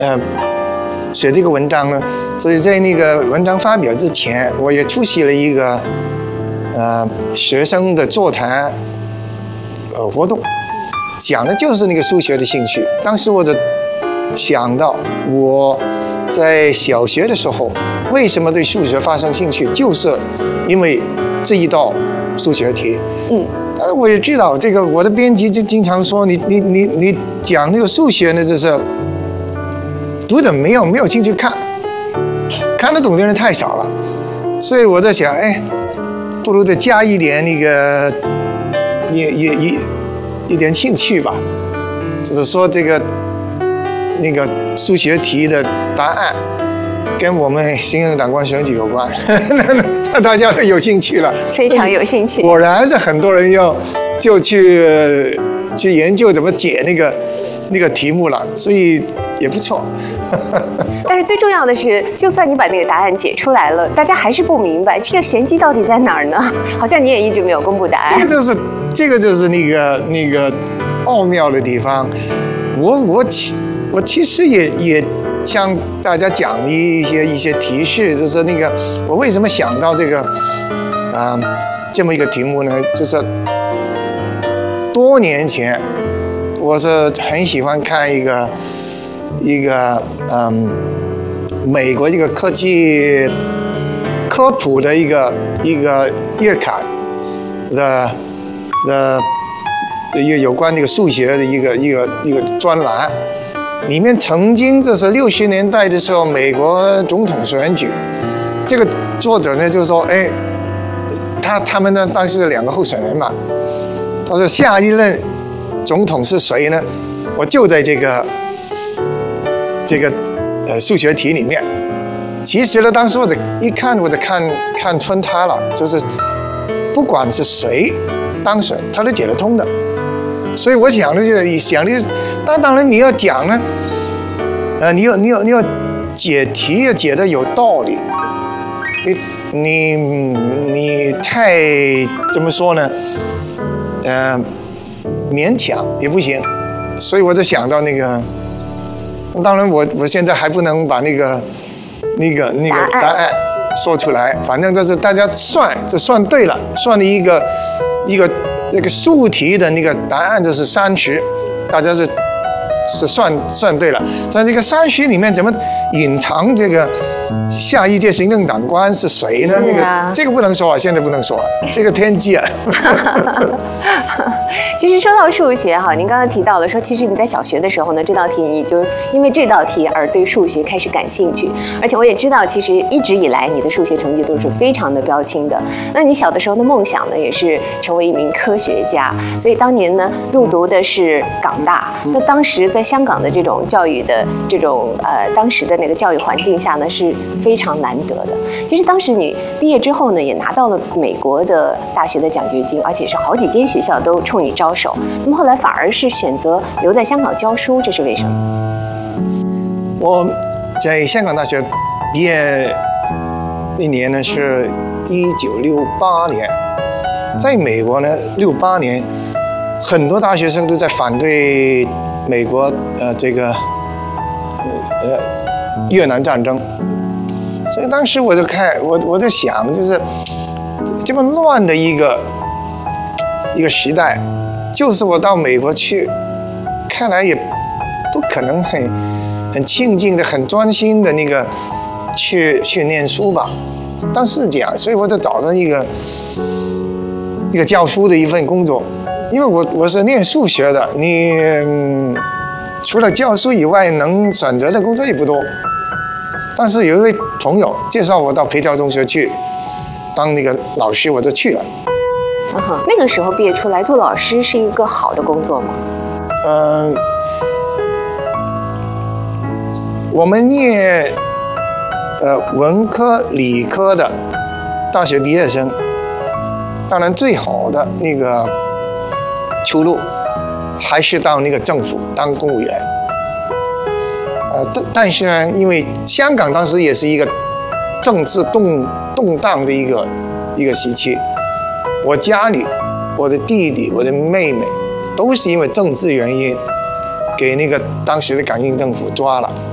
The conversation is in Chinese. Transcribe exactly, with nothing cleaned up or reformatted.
呃写这个文章呢，所以在那个文章发表之前，我也出席了一个呃学生的座谈呃活动，讲的就是那个数学的兴趣。当时我就想到我在小学的时候为什么对数学发生兴趣，就是因为这一道数学题。嗯，但我也知道这个，我的编辑就经常说你你你你讲那个数学呢，就是读者没有没有兴趣看，看得懂的人太少了，所以我在想，哎，不如再加一点那个也也一一点兴趣吧，就是说这个那个数学题的答案跟我们行政长官选举有关，那大家都有兴趣了， 非常有兴趣。 果然是很多人要就去去研究怎么解那个那个题目了，所以也不错。 但是最重要的是，就算你把那个答案解出来了，大家还是不明白这个玄机到底在哪儿呢？好像你也一直没有公布答案。 这个就是这个就是那个那个奥妙的地方。我我其我其实也也向大家讲一些一些提示，就是那个我为什么想到这个啊、呃、这么一个题目呢？就是多年前，我是很喜欢看一个。一个嗯，美国一个科技科普的一个一个月刊的的一个有关这个数学的一个一个一个专栏，里面曾经这是六十年代的时候美国总统选举，这个作者呢就说，哎，他他们呢当时两个候选人嘛，他说下一任总统是谁呢？我就在这个。这个呃数学题里面，其实呢，当时我的一看我就看看穿他了，就是不管是谁当选，他都解得通的。所以我想的就是想的，但当然你要讲呢，呃，你要你要你要解题要解得有道理，你你你太怎么说呢？呃，勉强也不行。所以我就想到那个。当然我，我我现在还不能把那个、那个、那个答案说出来。反正就是大家算，就算对了，算了一个一个那个数题的那个答案就是三十，大家是是算算对了。在这个三十里面，怎么隐藏这个下一届行政长官是谁呢？ 啊、 那个这个不能说啊，现在不能说啊，这个天机啊。 其实说到数学哈，您刚刚提到了说，其实你在小学的时候呢，这道题你就因为这道题而对数学开始感兴趣，而且我也知道，其实一直以来你的数学成绩都是非常的标清的。那你小的时候的梦想呢，也是成为一名科学家，所以当年呢入读的是港大。那当时在香港的这种教育的这种呃当时的那个教育环境下呢，是非常难得的。其实当时你毕业之后呢，也拿到了美国的大学的奖学金，而且是好几间学校都冲你招手。那么后来反而是选择留在香港教书，这是为什么？ 我在香港大学毕业那年呢是一九六八年，在美国呢六八年，很多大学生都在反对美国呃这个呃越南战争，所以当时我就看我我在想，就是这么乱的一个一个时代。就是我到美国去，看来也不可能很很静静的、很专心的那个去去念书吧。但是这样，所以我就找到一个一个教书的一份工作，因为我我是念数学的，你、嗯、除了教书以外，能选择的工作也不多。但是有一位朋友介绍我到培教中学去当那个老师，我就去了。 嗯哼，那个时候毕业出来做老师是一个好的工作吗？ 嗯、呃，我们念呃文科、理科的大学毕业生，当然最好的那个出路还是到那个政府当公务员。呃，但但是呢，因为香港当时也是一个政治动动荡的一个一个时期。我家里，我的弟弟、我的妹妹，都是因为政治原因，给那个当时的港英政府抓了。